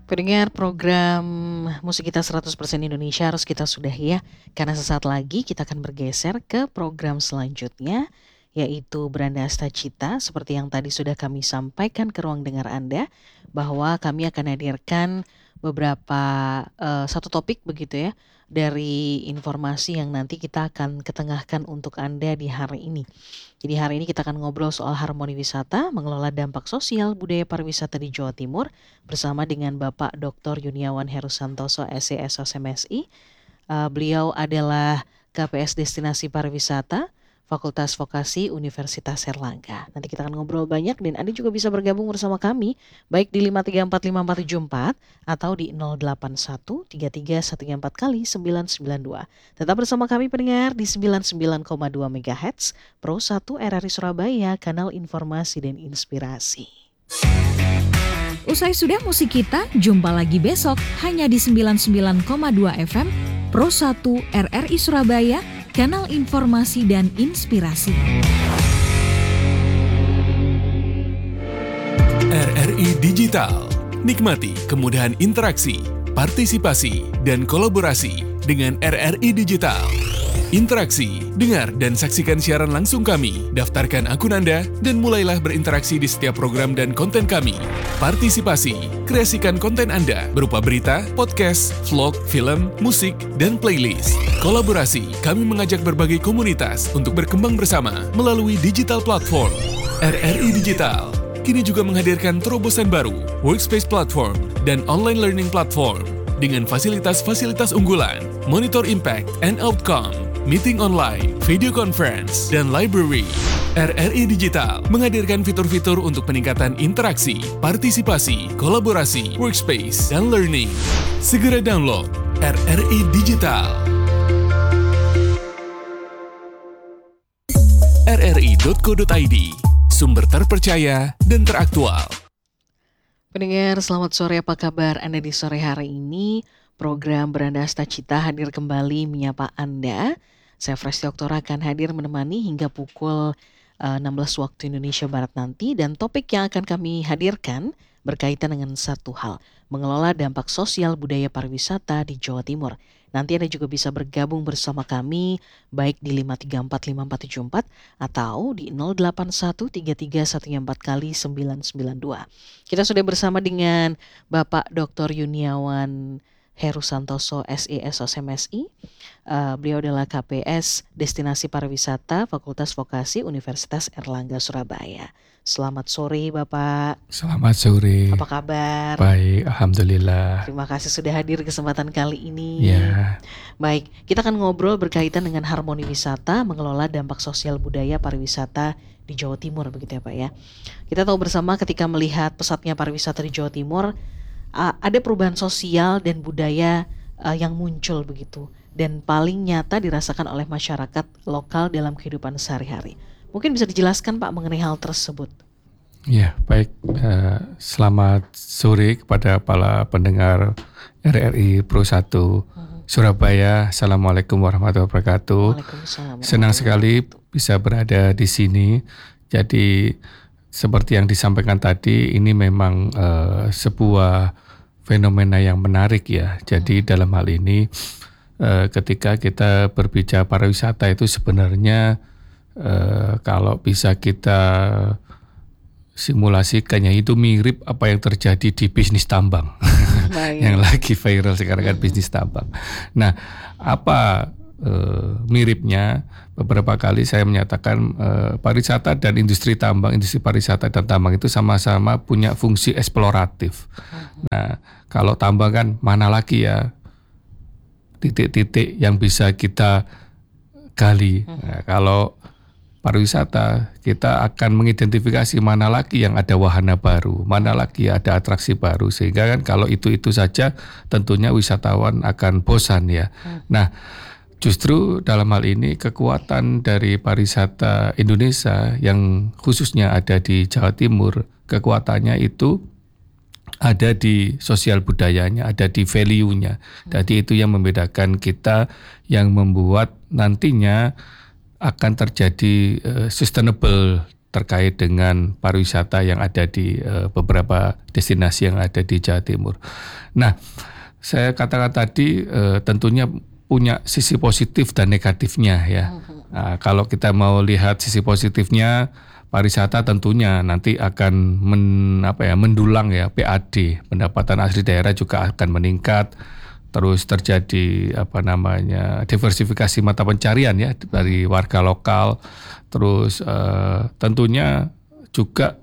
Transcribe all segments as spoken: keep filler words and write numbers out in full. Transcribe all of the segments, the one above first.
Pendengar program Musik Kita seratus persen Indonesia harus kita sudahi ya. Karena sesaat lagi kita akan bergeser ke program selanjutnya, yaitu Beranda Asta Cita. Seperti yang tadi sudah kami sampaikan ke ruang dengar Anda, bahwa kami akan hadirkan beberapa uh, satu topik begitu ya, dari informasi yang nanti kita akan ketengahkan untuk Anda di hari ini. Jadi hari ini kita akan ngobrol soal harmoni wisata, mengelola dampak sosial budaya pariwisata di Jawa Timur bersama dengan Bapak Doktor Yuniawan Heru Santoso, S E S O S M S I. Uh, beliau adalah K P S Destinasi Pariwisata, Fakultas Vokasi Universitas Airlangga. Nanti kita akan ngobrol banyak dan Anda juga bisa bergabung bersama kami baik di lima tiga empat lima empat tujuh empat atau di nol delapan satu tiga tiga satu tiga empat kali sembilan sembilan dua. Tetap bersama kami pendengar di sembilan puluh sembilan koma dua megahertz Pro satu R R I Surabaya, kanal informasi dan inspirasi. Usai sudah musik kita, jumpa lagi besok hanya di sembilan puluh sembilan koma dua F M Pro satu R R I Surabaya, kanal informasi dan inspirasi. R R I Digital. Nikmati kemudahan interaksi, partisipasi, dan kolaborasi dengan R R I Digital. Interaksi, dengar dan saksikan siaran langsung kami, daftarkan akun Anda, dan mulailah berinteraksi di setiap program dan konten kami. Partisipasi, kreasikan konten Anda berupa berita, podcast, vlog, film, musik, dan playlist. Kolaborasi, kami mengajak berbagai komunitas untuk berkembang bersama melalui digital platform. R R I Digital kini juga menghadirkan terobosan baru, workspace platform, dan online learning platform dengan fasilitas-fasilitas unggulan, monitor impact and outcome, meeting online, video conference, dan library. R R I Digital menghadirkan fitur-fitur untuk peningkatan interaksi, partisipasi, kolaborasi, workspace, dan learning. Segera download R R I Digital. R R I dot co dot I D, sumber terpercaya dan teraktual. Pendengar, selamat sore, apa kabar Anda di sore hari ini? Program Beranda Asta Cita hadir kembali menyapa Anda. Saya Fresti Oktora akan hadir menemani hingga pukul uh, enam belas waktu Indonesia Barat nanti. Dan topik yang akan kami hadirkan berkaitan dengan satu hal, mengelola dampak sosial budaya pariwisata di Jawa Timur. Nanti Anda juga bisa bergabung bersama kami baik di lima tiga empat lima empat tujuh empat atau di nol delapan satu tiga tiga satu empat kali sembilan sembilan dua. Kita sudah bersama dengan Bapak Doktor Yuniawan Heru Santoso, S E S O S M S I. Uh, beliau adalah K P S Destinasi Pariwisata, Fakultas Vokasi Universitas Airlangga Surabaya. Selamat sore Bapak. Selamat sore. Apa kabar? Baik, alhamdulillah. Terima kasih sudah hadir kesempatan kali ini. Ya. Baik, kita akan ngobrol berkaitan dengan harmoni wisata, mengelola dampak sosial budaya pariwisata di Jawa Timur begitu ya Pak ya. Kita tahu bersama ketika melihat pesatnya pariwisata di Jawa Timur, uh, ada perubahan sosial dan budaya uh, yang muncul begitu, dan paling nyata dirasakan oleh masyarakat lokal dalam kehidupan sehari-hari. Mungkin bisa dijelaskan Pak mengenai hal tersebut. Ya, baik. Uh, selamat sore kepada para pendengar R R I Pro satu uh-huh. Surabaya. Assalamualaikum warahmatullahi wabarakatuh. Waalaikumsalam. Senang sekali bisa berada di sini. Jadi seperti yang disampaikan tadi, ini memang uh, sebuah fenomena yang menarik ya. Jadi uh-huh. dalam hal ini uh, ketika kita berbicara pariwisata itu sebenarnya Uh, kalau bisa kita simulasikannya itu mirip apa yang terjadi di bisnis tambang yang lagi viral sekarang kan, bisnis tambang. Nah, apa uh, miripnya? Beberapa kali saya menyatakan uh, pariwisata dan industri tambang, industri pariwisata dan tambang itu sama-sama punya fungsi eksploratif. Nah, kalau tambang kan mana lagi ya titik-titik yang bisa kita gali. Nah, kalau pariwisata, kita akan mengidentifikasi mana lagi yang ada wahana baru, mana lagi ada atraksi baru, sehingga kan kalau itu-itu saja tentunya wisatawan akan bosan ya. Hmm. Nah, justru dalam hal ini kekuatan dari pariwisata Indonesia yang khususnya ada di Jawa Timur, kekuatannya itu ada di sosial budayanya, ada di value-nya. Jadi itu yang membedakan kita, yang membuat nantinya akan terjadi uh, sustainable terkait dengan pariwisata yang ada di uh, beberapa destinasi yang ada di Jawa Timur. Nah, saya katakan tadi uh, tentunya punya sisi positif dan negatifnya ya. Nah, kalau kita mau lihat sisi positifnya, pariwisata tentunya nanti akan men, apa ya, mendulang ya P A D, pendapatan asli daerah juga akan meningkat. Terus terjadi apa namanya diversifikasi mata pencarian ya dari warga lokal. Terus uh, tentunya juga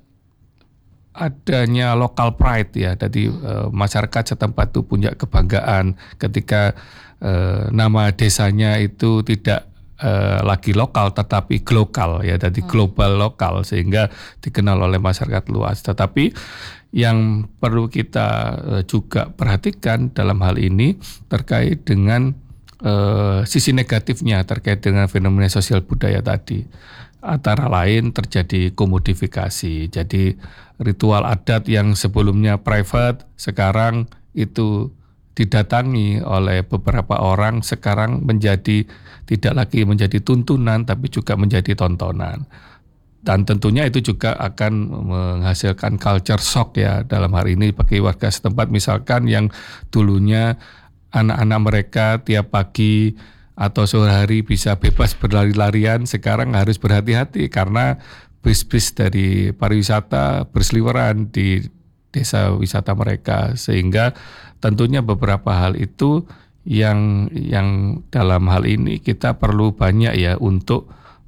adanya local pride ya. Jadi uh, masyarakat setempat itu punya kebanggaan ketika uh, nama desanya itu tidak uh, lagi lokal tetapi global ya. Jadi global lokal sehingga dikenal oleh masyarakat luas. Tetapi yang perlu kita juga perhatikan dalam hal ini terkait dengan uh, sisi negatifnya terkait dengan fenomena sosial budaya tadi. Antara lain terjadi komodifikasi. Jadi ritual adat yang sebelumnya private sekarang itu didatangi oleh beberapa orang, sekarang menjadi tidak lagi menjadi tuntunan tapi juga menjadi tontonan. Dan tentunya itu juga akan menghasilkan culture shock ya dalam hari ini bagi warga setempat, misalkan yang dulunya anak-anak mereka tiap pagi atau sore hari bisa bebas berlari-larian, sekarang harus berhati-hati karena bis-bis dari pariwisata berseliweran di desa wisata mereka, sehingga tentunya beberapa hal itu yang yang dalam hal ini kita perlu banyak ya untuk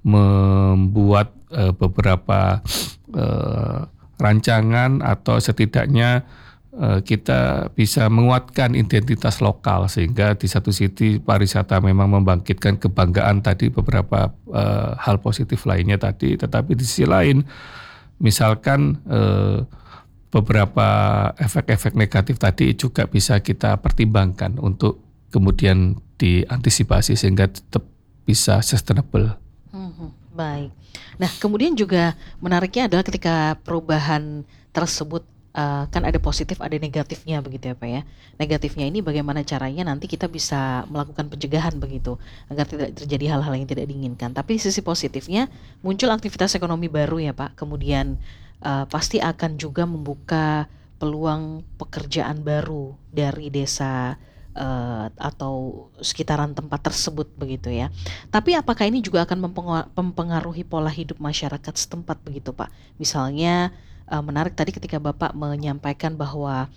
membuat uh, beberapa uh, rancangan atau setidaknya uh, kita bisa menguatkan identitas lokal, sehingga di satu sisi pariwisata memang membangkitkan kebanggaan tadi beberapa uh, hal positif lainnya tadi, tetapi di sisi lain misalkan uh, beberapa efek-efek negatif tadi juga bisa kita pertimbangkan untuk kemudian diantisipasi sehingga tetap bisa sustainable. Hmm, baik. Nah, kemudian juga menariknya adalah ketika perubahan tersebut uh, kan ada positif, ada negatifnya begitu ya Pak ya. Negatifnya ini bagaimana caranya nanti kita bisa melakukan pencegahan begitu agar tidak terjadi hal-hal yang tidak diinginkan. Tapi sisi positifnya muncul aktivitas ekonomi baru ya Pak. Kemudian uh, pasti akan juga membuka peluang pekerjaan baru dari desa Uh, atau sekitaran tempat tersebut begitu ya. Tapi apakah ini juga akan mempengaruhi pola hidup masyarakat setempat begitu Pak? Misalnya uh, menarik tadi ketika Bapak menyampaikan bahwa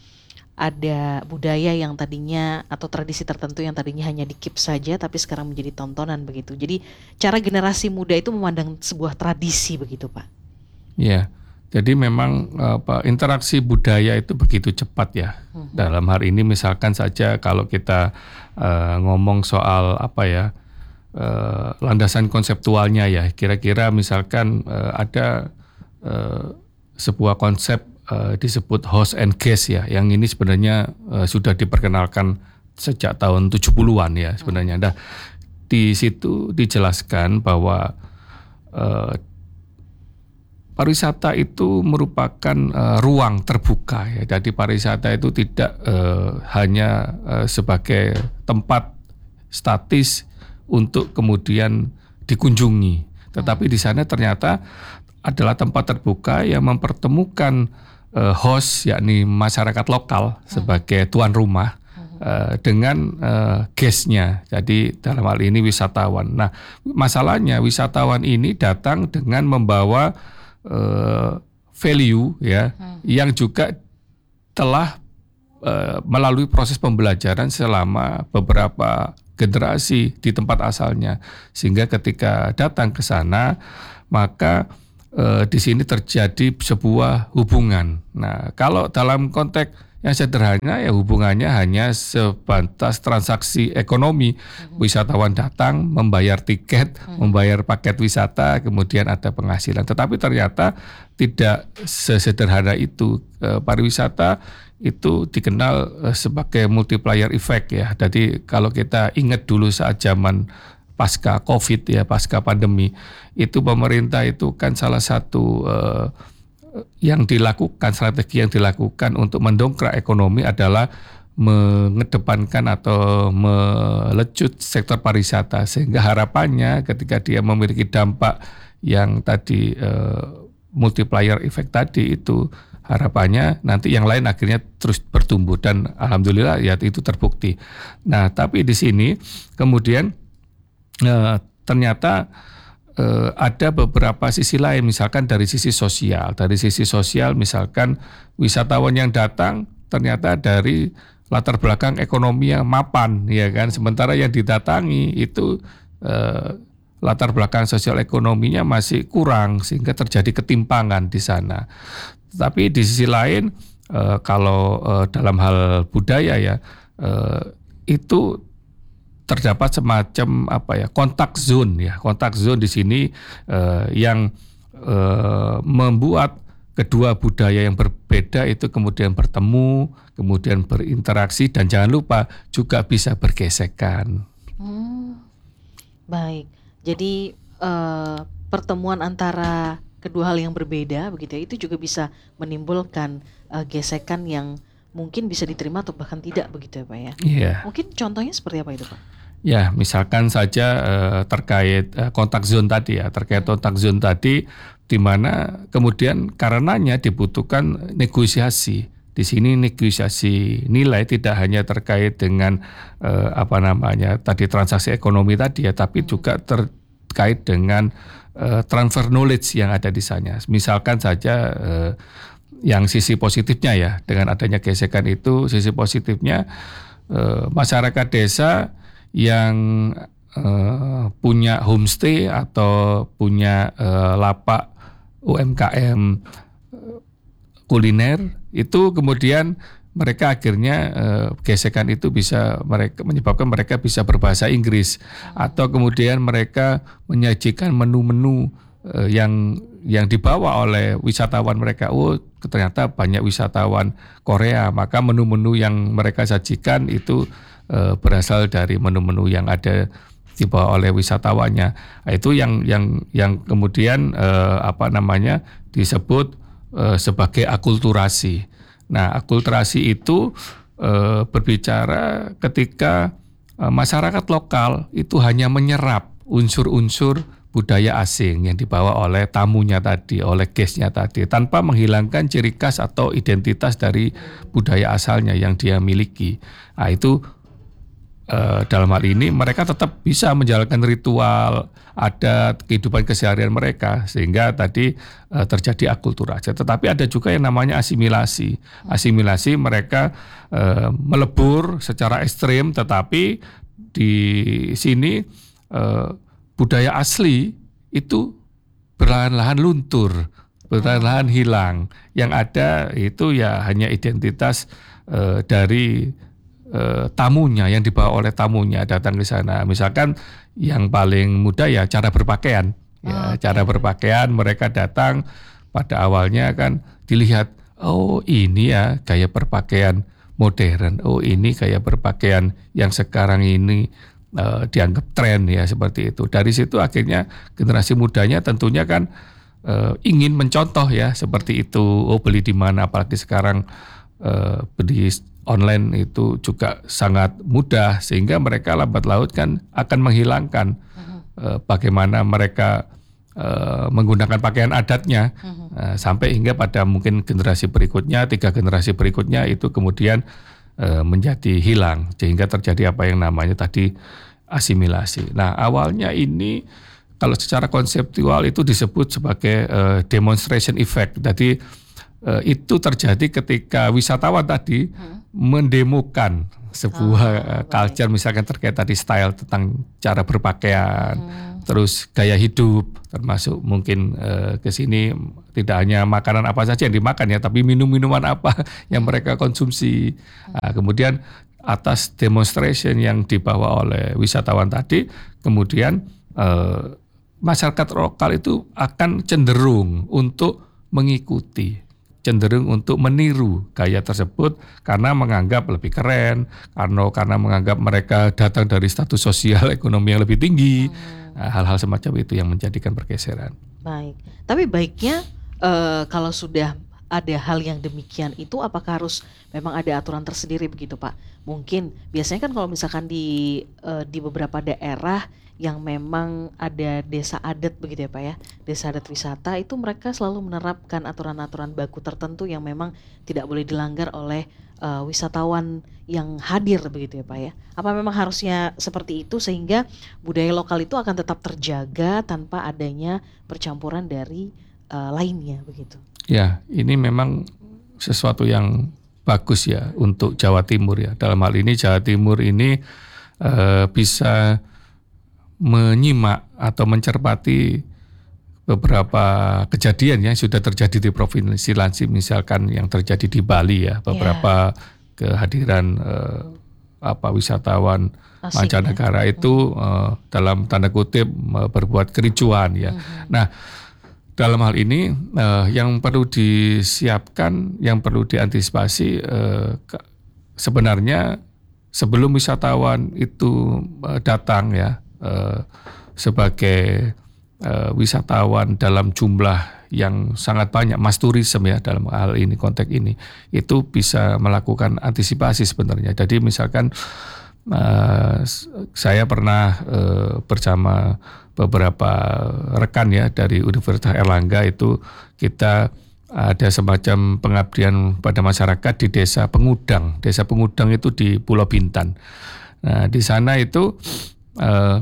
ada budaya yang tadinya atau tradisi tertentu yang tadinya hanya di-keep saja tapi sekarang menjadi tontonan begitu. Jadi cara generasi muda itu memandang sebuah tradisi begitu Pak? Iya. Jadi memang apa, interaksi budaya itu begitu cepat ya. Hmm. Dalam hari ini misalkan saja kalau kita uh, ngomong soal apa ya uh, landasan konseptualnya ya, kira-kira misalkan uh, ada uh, sebuah konsep uh, disebut host and guest ya, yang ini sebenarnya uh, sudah diperkenalkan sejak tahun tujuh puluhan ya sebenarnya. Nah, di situ dijelaskan bahwa uh, pariwisata itu merupakan uh, ruang terbuka ya. Jadi pariwisata itu tidak uh, hanya uh, sebagai tempat statis untuk kemudian dikunjungi, tetapi di sana ternyata adalah tempat terbuka yang mempertemukan uh, host yakni masyarakat lokal sebagai tuan rumah uh, dengan uh, guest-nya. Jadi dalam hal ini wisatawan. Nah, masalahnya wisatawan ini datang dengan membawa Uh, value ya hmm. yang juga telah uh, melalui proses pembelajaran selama beberapa generasi di tempat asalnya, sehingga ketika datang ke sana maka uh, di sini terjadi sebuah hubungan. Nah, kalau dalam konteks yang sederhana ya hubungannya hanya sebatas transaksi ekonomi. Mm-hmm. Wisatawan datang, membayar tiket, mm-hmm. membayar paket wisata, kemudian ada penghasilan. Tetapi ternyata tidak sesederhana itu. E, pariwisata itu dikenal e, sebagai multiplier effect ya. Jadi kalau kita ingat dulu saat zaman pasca Covid ya, pasca pandemi, itu pemerintah itu kan salah satu e, yang dilakukan, strategi yang dilakukan untuk mendongkrak ekonomi adalah mengedepankan atau melecut sektor pariwisata, sehingga harapannya ketika dia memiliki dampak yang tadi eh, multiplier effect tadi itu harapannya nanti yang lain akhirnya terus bertumbuh dan alhamdulillah ya itu terbukti. Nah, tapi di sini kemudian eh, ternyata eh, ada beberapa sisi lain, misalkan dari sisi sosial. Dari sisi sosial misalkan wisatawan yang datang ternyata dari latar belakang ekonomi yang mapan, ya kan. Sementara yang didatangi itu eh, latar belakang sosial ekonominya masih kurang sehingga terjadi ketimpangan di sana. Tapi di sisi lain eh, kalau eh, dalam hal budaya ya eh, itu terdapat semacam apa ya kontak zone ya kontak zone di sini eh, yang eh, membuat kedua budaya yang berbeda itu kemudian bertemu, kemudian berinteraksi dan jangan lupa juga bisa bergesekan. Hmm, baik. Jadi eh, pertemuan antara kedua hal yang berbeda begitu ya, itu juga bisa menimbulkan eh, gesekan yang mungkin bisa diterima atau bahkan tidak begitu ya Pak ya. Iya. Mungkin contohnya seperti apa itu Pak? Ya, misalkan saja eh, terkait eh, kontak zone tadi ya, terkait kontak zone tadi di mana kemudian karenanya dibutuhkan negosiasi. Di sini negosiasi nilai tidak hanya terkait dengan eh, apa namanya tadi transaksi ekonomi tadi ya, tapi juga terkait dengan eh, transfer knowledge yang ada di sana. Misalkan saja eh, yang sisi positifnya ya, dengan adanya gesekan itu sisi positifnya eh, masyarakat desa yang eh, punya homestay atau punya eh, lapak U M K M kuliner itu kemudian mereka akhirnya eh, gesekan itu bisa mereka menyebabkan mereka bisa berbahasa Inggris atau kemudian mereka menyajikan menu-menu eh, yang yang dibawa oleh wisatawan mereka. Oh, ternyata banyak wisatawan Korea, maka menu-menu yang mereka sajikan itu eh, berasal dari menu-menu yang ada dibawa oleh wisatawannya. Nah, itu yang yang yang kemudian eh, apa namanya disebut eh, sebagai akulturasi. Nah, akulturasi itu eh, berbicara ketika eh, masyarakat lokal itu hanya menyerap unsur-unsur budaya asing yang dibawa oleh tamunya tadi, oleh guestnya tadi, tanpa menghilangkan ciri khas atau identitas dari budaya asalnya yang dia miliki. Nah, itu Uh, dalam hal ini mereka tetap bisa menjalankan ritual adat kehidupan keseharian mereka sehingga tadi uh, terjadi akulturasi. Tetapi ada juga yang namanya asimilasi. Asimilasi mereka uh, melebur secara ekstrim, tetapi di sini uh, budaya asli itu perlahan-lahan luntur, perlahan-lahan hilang. Yang ada itu ya hanya identitas uh, dari Uh, tamunya yang dibawa oleh tamunya datang ke sana. Misalkan yang paling mudah ya cara berpakaian. Ya, okay. Cara berpakaian mereka datang pada awalnya kan dilihat, oh ini ya gaya berpakaian modern. Oh ini gaya berpakaian yang sekarang ini uh, dianggap tren ya seperti itu. Dari situ akhirnya generasi mudanya tentunya kan uh, ingin mencontoh ya seperti itu. Oh beli di mana, apalagi sekarang uh, beli online itu juga sangat mudah sehingga mereka lambat laut kan akan menghilangkan uh-huh. uh, bagaimana mereka uh, menggunakan pakaian adatnya uh-huh. uh, sampai hingga pada mungkin generasi berikutnya, tiga generasi berikutnya itu kemudian uh, menjadi hilang sehingga terjadi apa yang namanya tadi asimilasi. Nah awalnya ini kalau secara konseptual itu disebut sebagai uh, demonstration effect. Jadi uh, itu terjadi ketika wisatawan tadi uh-huh. mendemokan sebuah oh, culture baik. Misalkan terkait tadi style tentang cara berpakaian, hmm. terus gaya hidup, termasuk mungkin uh, ke sini tidak hanya makanan apa saja yang dimakan ya, tapi minum-minuman apa yang mereka konsumsi. Hmm. Nah, kemudian atas demonstration yang dibawa oleh wisatawan tadi, kemudian uh, masyarakat lokal itu akan cenderung untuk mengikuti. Cenderung untuk meniru gaya tersebut karena menganggap lebih keren, karena karena menganggap mereka datang dari status sosial ekonomi yang lebih tinggi, hmm. nah, hal-hal semacam itu yang menjadikan pergeseran. Baik, tapi baiknya uh, kalau sudah ada hal yang demikian itu apakah harus memang ada aturan tersendiri begitu Pak? Mungkin biasanya kan kalau misalkan di eh, di beberapa daerah yang memang ada desa adat begitu ya Pak ya, desa adat wisata itu mereka selalu menerapkan aturan-aturan baku tertentu yang memang tidak boleh dilanggar oleh eh, wisatawan yang hadir begitu ya Pak ya. Apa memang harusnya seperti itu sehingga budaya lokal itu akan tetap terjaga tanpa adanya percampuran dari eh, lainnya begitu? Ya, ini memang sesuatu yang bagus ya untuk Jawa Timur ya. Dalam hal ini Jawa Timur ini eh, bisa menyimak atau mencermati beberapa kejadian yang sudah terjadi di provinsi lain, misalkan yang terjadi di Bali ya, beberapa yeah. kehadiran eh, apa wisatawan Asing, mancanegara ya. itu eh, dalam tanda kutip eh, berbuat kericuan ya. Mm-hmm. Nah, dalam hal ini eh, yang perlu disiapkan, yang perlu diantisipasi eh, ke, sebenarnya sebelum wisatawan itu eh, datang ya eh, sebagai eh, wisatawan dalam jumlah yang sangat banyak, mass tourism ya dalam hal ini konteks ini, itu bisa melakukan antisipasi sebenarnya. Jadi misalkan eh, saya pernah eh, bersama beberapa rekan ya dari Universitas Airlangga itu kita ada semacam pengabdian pada masyarakat di Desa Pengudang. Desa Pengudang itu di Pulau Bintan. Nah, di sana itu eh,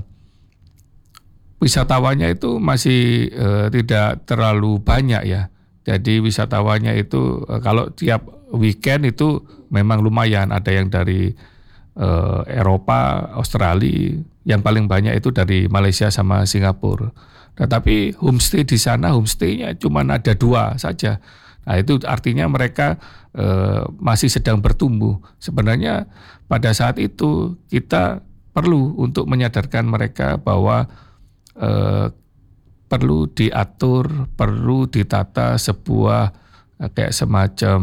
wisatawannya itu masih eh, tidak terlalu banyak ya. Jadi wisatawannya itu eh, kalau tiap weekend itu memang lumayan, ada yang dari eh, Eropa, Australia, yang paling banyak itu dari Malaysia sama Singapura. Tetapi homestay di sana, homestay-nya cuma ada dua saja. Nah itu artinya mereka eh, masih sedang bertumbuh. Sebenarnya pada saat itu kita perlu untuk menyadarkan mereka bahwa eh, perlu diatur, perlu ditata sebuah eh, kayak semacam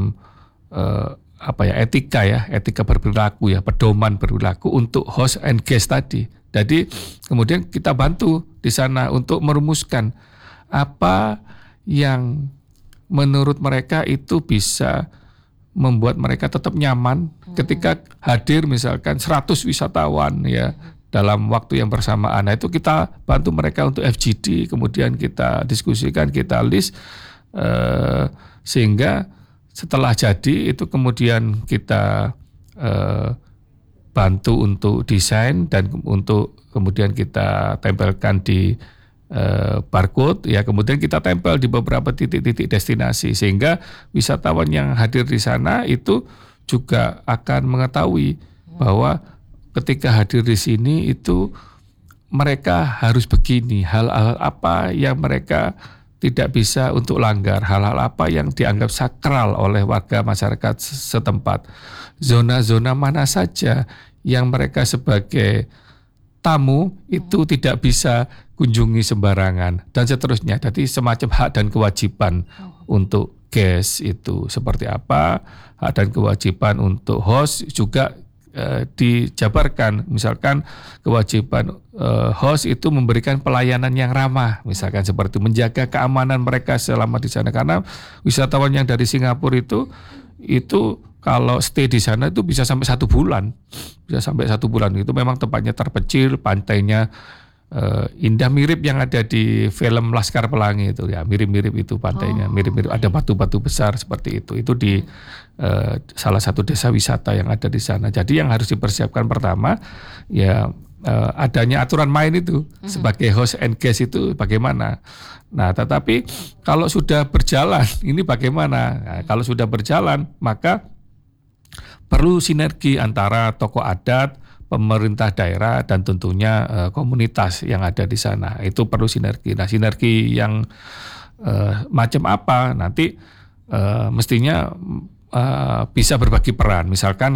eh, apa ya etika ya, etika berperilaku ya, pedoman berperilaku untuk host and guest tadi. Jadi kemudian kita bantu di sana untuk merumuskan apa yang menurut mereka itu bisa membuat mereka tetap nyaman hmm. ketika hadir misalkan seratus wisatawan ya dalam waktu yang bersamaan. Nah itu kita bantu mereka untuk F G D, kemudian kita diskusikan, kita list eh, sehingga setelah jadi itu kemudian kita eh, bantu untuk desain dan untuk kemudian kita tempelkan di eh, barcode ya, kemudian kita tempel di beberapa titik-titik destinasi sehingga wisatawan yang hadir di sana itu juga akan mengetahui bahwa ketika hadir di sini itu mereka harus begini, hal-hal apa yang mereka tidak bisa untuk langgar, hal-hal apa yang dianggap sakral oleh warga masyarakat setempat. Zona-zona mana saja yang mereka sebagai tamu itu tidak bisa kunjungi sembarangan dan seterusnya. Jadi semacam hak dan kewajiban untuk guest itu seperti apa, hak dan kewajiban untuk host juga eh, dijabarkan. Misalkan kewajiban eh, host itu memberikan pelayanan yang ramah, misalkan seperti menjaga keamanan mereka selama di sana, karena wisatawan yang dari Singapura itu itu kalau stay di sana itu bisa sampai satu bulan, bisa sampai satu bulan. Itu memang tempatnya terpencil, pantainya uh, indah, mirip yang ada di film Laskar Pelangi itu ya, mirip-mirip itu pantainya, oh, mirip-mirip ada batu-batu besar seperti itu. Itu di uh, salah satu desa wisata yang ada di sana. Jadi yang harus dipersiapkan pertama ya uh, adanya aturan main itu mm-hmm. sebagai host and guest itu bagaimana. Nah, tetapi kalau sudah berjalan ini bagaimana? Nah, kalau sudah berjalan maka perlu sinergi antara tokoh adat, pemerintah daerah, dan tentunya uh, komunitas yang ada di sana. Itu perlu sinergi. Nah, sinergi yang uh, macam apa? Nanti uh, mestinya uh, bisa berbagi peran. Misalkan